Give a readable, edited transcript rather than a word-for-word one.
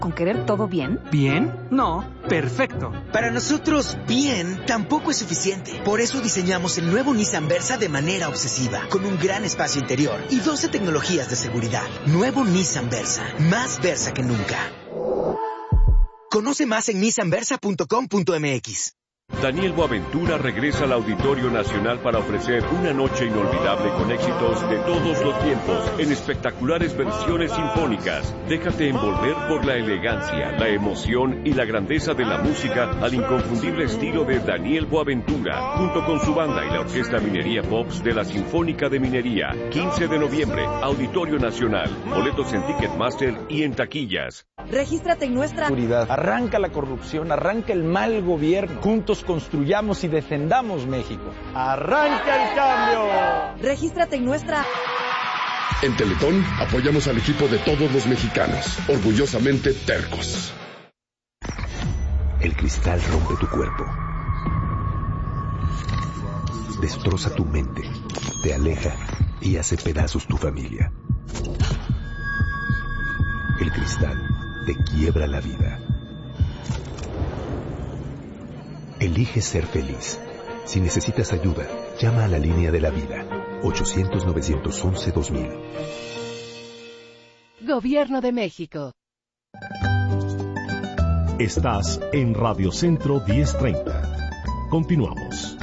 ¿Con querer todo bien? ¿Bien? No, perfecto. Para nosotros, bien tampoco es suficiente. Por eso diseñamos el nuevo Nissan Versa de manera obsesiva, con un gran espacio interior y 12 tecnologías de seguridad. Nuevo Nissan Versa, más Versa que nunca. Conoce más en nissanversa.com.mx. Daniel Boaventura regresa al Auditorio Nacional para ofrecer una noche inolvidable con éxitos de todos los tiempos en espectaculares versiones sinfónicas. Déjate envolver por la elegancia, la emoción y la grandeza de la música al inconfundible estilo de Daniel Boaventura, junto con su banda y la Orquesta Minería Pops de la Sinfónica de Minería. 15 de noviembre, Auditorio Nacional. Boletos en Ticketmaster y en taquillas. Regístrate en nuestra... Arranca la corrupción, arranca el mal gobierno. Juntos construyamos y defendamos México. ¡Arranca el cambio! Regístrate en nuestra... En Teletón apoyamos al equipo de todos los mexicanos, orgullosamente tercos. El cristal rompe tu cuerpo, destroza tu mente, te aleja y hace pedazos tu familia. El cristal te quiebra la vida. Elige ser feliz. Si necesitas ayuda, llama a la línea de la vida, 800-911-2000. Gobierno de México. Estás en Radio Centro 1030. Continuamos.